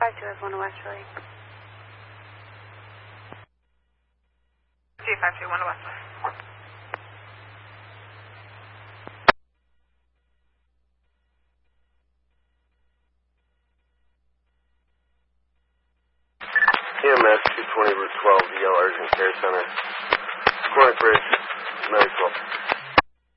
52 is 1 Westerly. G52, 1 Westerly. EMS 220 Route 12, Yale Urgent Care Center. Cornick Bridge, 912.